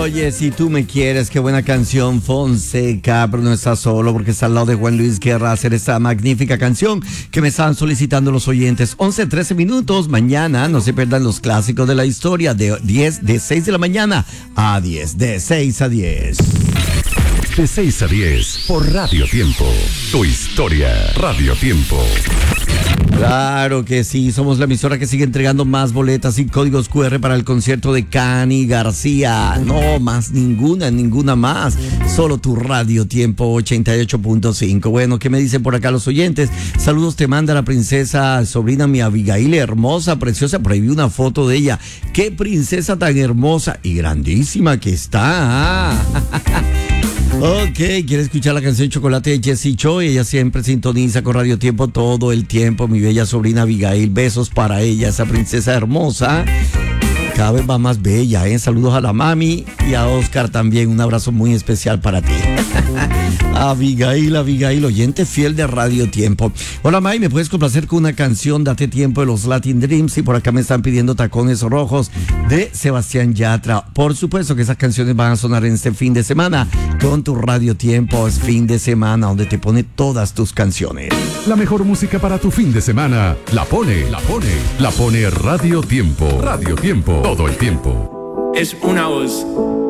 Oye, si tú me quieres, qué buena canción, Fonseca, pero no está solo porque está al lado de Juan Luis Guerra a hacer esta magnífica canción que me estaban solicitando los oyentes. 11:13 minutos, mañana no se pierdan los clásicos de la historia de 6 de la mañana a 10, de 6 a 10. De 6 a 10 por Radio Tiempo. Tu historia, Radio Tiempo. Claro que sí, somos la emisora que sigue entregando más boletas y códigos QR para el concierto de Cani García. No más, ninguna más. Solo tu Radio Tiempo 88.5. Bueno, ¿qué me dicen por acá los oyentes? Saludos te manda la princesa, sobrina mi Abigail, hermosa, preciosa. Por ahí vi una foto de ella. Qué princesa tan hermosa y grandísima que está. Ok, quiere escuchar la canción Chocolate de Jessie Choi. Ella siempre sintoniza con Radio Tiempo todo el tiempo. Mi bella sobrina Abigail, besos para ella, esa princesa hermosa. Cada vez va más bella, ¿eh? Saludos a la mami y a Oscar también. Un abrazo muy especial para ti. Abigail, oyente fiel de Radio Tiempo. Hola, May, ¿me puedes complacer con una canción? Date tiempo de los Latin Dreams. Y por acá me están pidiendo Tacones Rojos de Sebastián Yatra. Por supuesto que esas canciones van a sonar en este fin de semana con tu Radio Tiempo. Es fin de semana donde te pone todas tus canciones. La mejor música para tu fin de semana la pone Radio Tiempo. Radio Tiempo, todo el tiempo. Es una voz